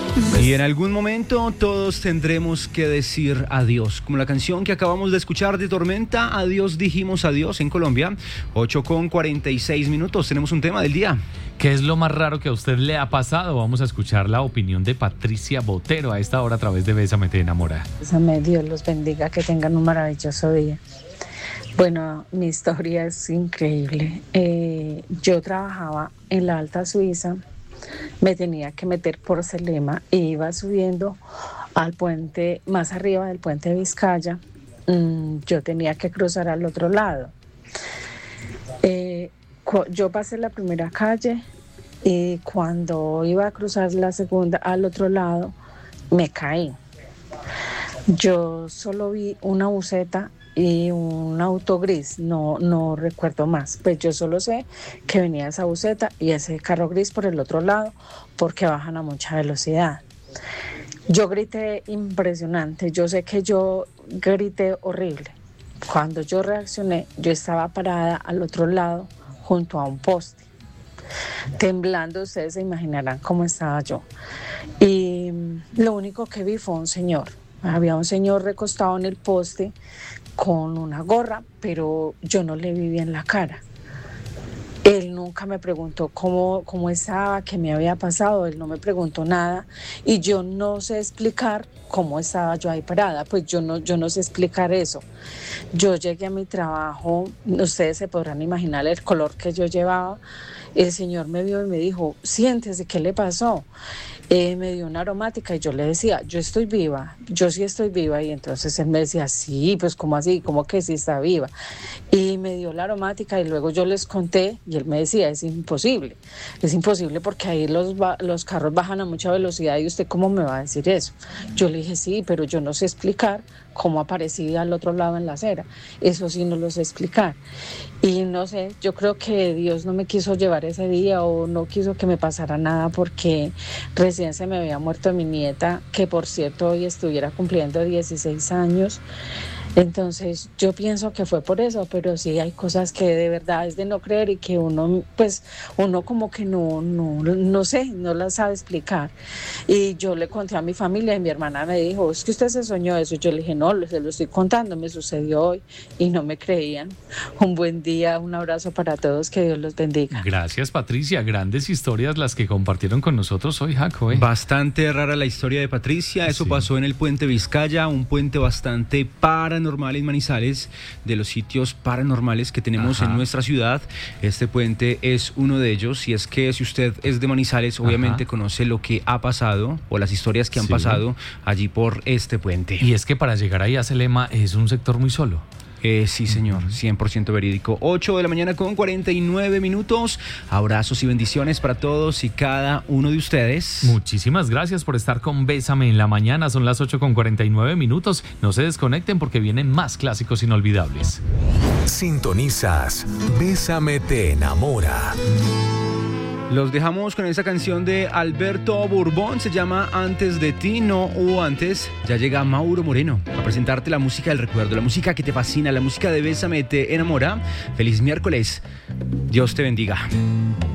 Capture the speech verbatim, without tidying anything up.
Y en algún momento todos tendremos que decir adiós, como la canción que acabamos de escuchar de Tormenta, Adiós dijimos adiós en Colombia. Ocho con cuarenta y seis minutos, tenemos un tema del día. ¿Qué es lo más raro que a usted le ha pasado? Vamos a escuchar la opinión de Patricia Botero a esta hora a través de Bésame Te Enamora. Bésame, Dios los bendiga, que tengan un maravilloso día. Bueno, mi historia es increíble. Eh, yo trabajaba en la Alta Suiza, me tenía que meter por Selema e iba subiendo al puente, más arriba del puente de Vizcaya. Mm, yo tenía que cruzar al otro lado. Eh, cu- yo pasé la primera calle y cuando iba a cruzar la segunda al otro lado, me caí. Yo solo vi una buseta y un auto gris, no, no recuerdo más, pues yo solo sé que venía esa buseta y ese carro gris por el otro lado porque bajan a mucha velocidad. Yo grité impresionante, yo sé que yo grité horrible. Cuando yo reaccioné, yo estaba parada al otro lado junto a un poste, temblando. Ustedes se imaginarán cómo estaba yo. Y lo único que vi fue un señor. Había un señor recostado en el poste con una gorra, pero yo no le vi bien la cara. Él nunca me preguntó cómo, cómo estaba, qué me había pasado, él no me preguntó nada y yo no sé explicar cómo estaba yo ahí parada, pues yo no, yo no sé explicar eso. Yo llegué a mi trabajo, ustedes se podrán imaginar el color que yo llevaba. El señor me vio y me dijo, siéntese, ¿qué le pasó? Eh, me dio una aromática y yo le decía, yo estoy viva, yo sí estoy viva. Y entonces él me decía, sí, pues ¿cómo así? ¿Cómo que sí está viva? Y me dio la aromática y luego yo les conté y él me decía, es imposible, es imposible porque ahí los, los carros bajan a mucha velocidad y usted ¿cómo me va a decir eso? Yo le dije, sí, pero yo no sé explicar cómo aparecí al otro lado en la acera, eso sí no lo sé explicar. Y no sé, yo creo que Dios no me quiso llevar ese día o no quiso que me pasara nada porque recién se me había muerto mi nieta, que por cierto hoy estuviera cumpliendo dieciséis años. Entonces yo pienso que fue por eso, pero sí hay cosas que de verdad es de no creer y que uno pues uno como que no, no, no sé, no las sabe explicar. Y yo le conté a mi familia y mi hermana me dijo, es que usted se soñó eso. Y yo le dije, no, se lo estoy contando, me sucedió hoy y no me creían. Un buen día, un abrazo para todos, que Dios los bendiga. Gracias, Patricia, grandes historias las que compartieron con nosotros hoy, Jaco. ¿eh? Bastante rara la historia de Patricia, eso sí. Pasó en el puente Vizcaya, un puente bastante paranormal en Manizales, de los sitios paranormales que tenemos Ajá. en nuestra ciudad. Este puente es uno de ellos, y es que si usted es de Manizales, obviamente Ajá. conoce lo que ha pasado o las historias que han sí. pasado allí por este puente. Y es que para llegar ahí a Selema es un sector muy solo. Eh, sí, señor, cien por ciento verídico. ocho de la mañana con cuarenta y nueve minutos. Abrazos y bendiciones para todos y cada uno de ustedes. Muchísimas gracias por estar con Bésame en la mañana. Son las ocho con cuarenta y nueve minutos. No se desconecten porque vienen más clásicos inolvidables. Sintonizas Bésame Te Enamora. Los dejamos con esa canción de Alberto Bourbon, se llama Antes de ti, no hubo antes. Ya llega Mauro Moreno a presentarte la música del recuerdo, la música que te fascina, la música de Bésame Te Enamora. Feliz miércoles, Dios te bendiga.